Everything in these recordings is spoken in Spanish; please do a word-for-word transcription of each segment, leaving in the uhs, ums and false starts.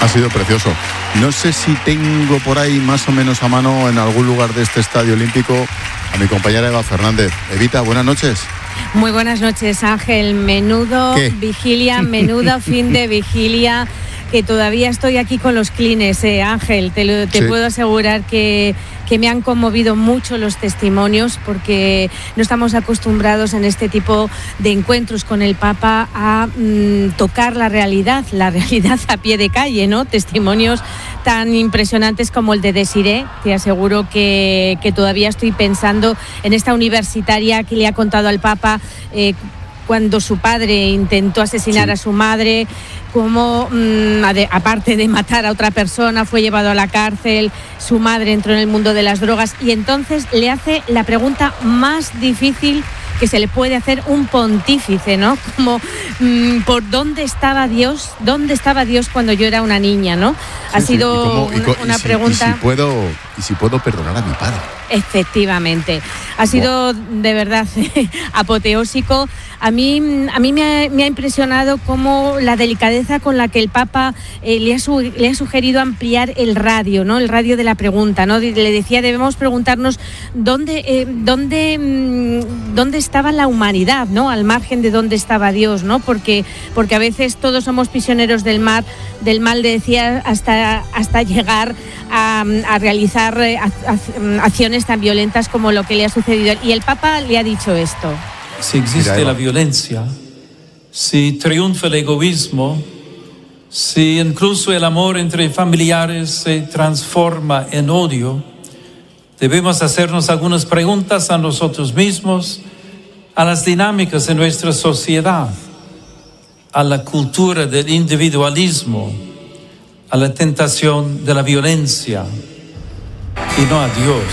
Ha sido precioso. No sé si tengo por ahí más o menos a mano en algún lugar de este Estadio Olímpico a mi compañera Eva Fernández. Evita, buenas noches. Muy buenas noches, Ángel. Menudo ¿Qué? vigilia, menudo fin de vigilia, que todavía estoy aquí con los clines, eh, Ángel. Te, lo, te sí. puedo asegurar que, que me han conmovido mucho los testimonios, porque no estamos acostumbrados en este tipo de encuentros con el Papa a mmm, tocar la realidad, la realidad a pie de calle, ¿no? Testimonios tan impresionantes como el de Desiree. Te aseguro que, que todavía estoy pensando en esta universitaria que le ha contado al Papa eh, cuando su padre intentó asesinar sí. a su madre, cómo, mmm, aparte de matar a otra persona, fue llevado a la cárcel, su madre entró en el mundo de las drogas, y entonces le hace la pregunta más difícil que se le puede hacer un pontífice, ¿no? Como, mmm, ¿por dónde estaba Dios? ¿Dónde estaba Dios cuando yo era una niña, no? Ha sí, sido sí. ¿Y cómo, y, una, una y si, pregunta... Y si, puedo, y si puedo perdonar a mi padre. Efectivamente. Ha sido de verdad apoteósico. A mí, a mí me, ha, me ha impresionado cómo la delicadeza con la que el Papa eh, le, ha su, le ha sugerido ampliar el radio, ¿no? El radio de la pregunta, ¿no? Le decía, debemos preguntarnos dónde, eh, dónde, mmm, dónde estaba la humanidad, ¿no? Al margen de dónde estaba Dios, ¿no? Porque, porque a veces todos somos prisioneros del mar, del mal, decía, hasta, hasta llegar a, a realizar eh, acciones tan violentas como lo que le ha sucedido. Y el Papa le ha dicho esto. Si existe la violencia, si triunfa el egoísmo, si incluso el amor entre familiares se transforma en odio, debemos hacernos algunas preguntas a nosotros mismos, a las dinámicas de nuestra sociedad, a la cultura del individualismo, a la tentación de la violencia y no a Dios.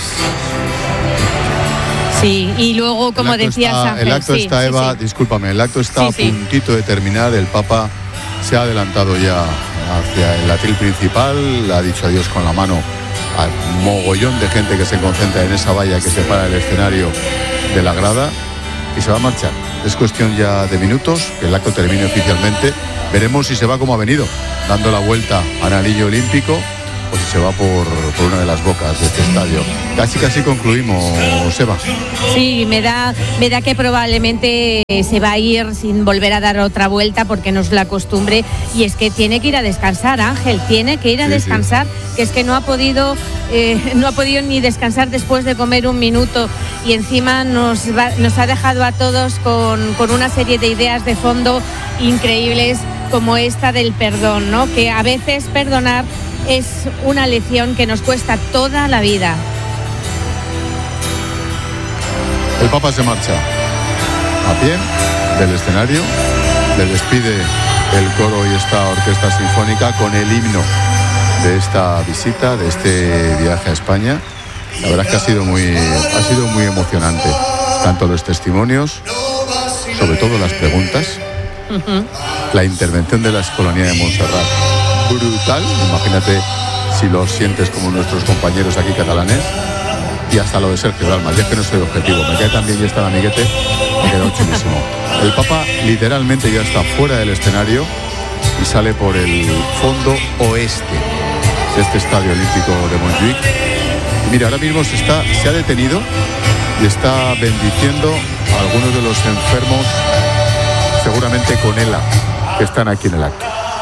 Sí, y luego, como decías, está, Ángel, el acto sí, está, sí, Eva, sí. discúlpame, el acto está sí, a puntito sí. de terminar. El Papa se ha adelantado ya hacia el atril principal, le ha dicho adiós con la mano al mogollón de gente que se concentra en esa valla que separa el escenario de la grada, y se va a marchar. Es cuestión ya de minutos que el acto termine oficialmente. Veremos si se va como ha venido, dando la vuelta al anillo olímpico, o si se va por, por una de las bocas de este estadio. Casi casi concluimos, Eva. Sí, me da, me da que probablemente se va a ir sin volver a dar otra vuelta, porque no es la costumbre, y es que tiene que ir a descansar, Ángel, tiene que ir a sí, descansar, sí. que es que no ha podido eh, no ha podido ni descansar después de comer un minuto, y encima nos, va, nos ha dejado a todos con, con una serie de ideas de fondo increíbles, como esta del perdón, ¿no? Que a veces perdonar es una lección que nos cuesta toda la vida. El Papa se marcha a pie del escenario, le despide el coro y esta orquesta sinfónica con el himno de esta visita, de este viaje a España. La verdad es que ha sido muy, ha sido muy emocionante, tanto los testimonios, sobre todo las preguntas, uh-huh. la intervención de la Escolanía de Montserrat, brutal, imagínate si lo sientes como nuestros compañeros aquí catalanes, y hasta lo de Sergio Dalma, ya que no soy objetivo, me cae también, y está el amiguete, me quedó chulísimo. El Papa literalmente ya está fuera del escenario y sale por el fondo oeste de este Estadio Olímpico de Montjuic. Y mira, ahora mismo se, está, se ha detenido y está bendiciendo a algunos de los enfermos, seguramente con ELA, que están aquí en el acto.